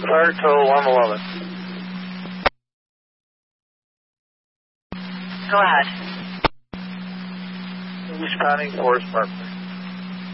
Fire total 111. Go ahead. Responding Forest Parkway.